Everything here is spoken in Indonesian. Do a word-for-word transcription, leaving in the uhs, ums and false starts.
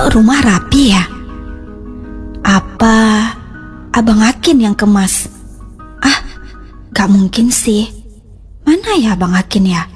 Kok rumah rapi ya? Apa Abang Akin yang kemas? Ah, gak mungkin sih. Mana ya Abang Akin ya?